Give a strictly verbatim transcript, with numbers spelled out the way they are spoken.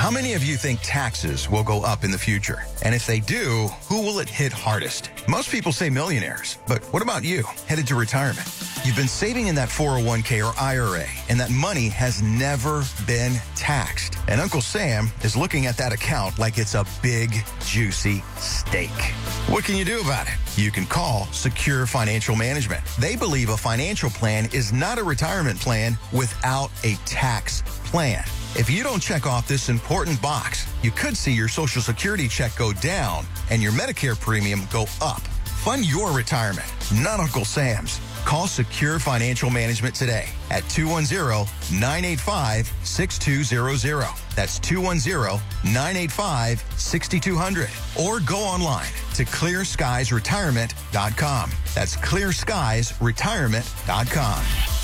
How many of you think taxes will go up in the future? And if they do, who will it hit hardest? Most people say millionaires, but what about you, headed to retirement? You've been saving in that four oh one k or I R A, and that money has never been taxed. And Uncle Sam is looking at that account like it's a big, juicy steak. What can you do about it? You can call Secure Financial Management. They believe a financial plan is not a retirement plan without a tax plan. If you don't check off this important box, you could see your Social Security check go down and your Medicare premium go up. Fund your retirement, not Uncle Sam's. Call Secure Financial Management today at two one zero, nine eight five, six two zero zero. That's two one zero, nine eight five, six two zero zero. Or go online to clear skies retirement dot com. That's clear skies retirement dot com.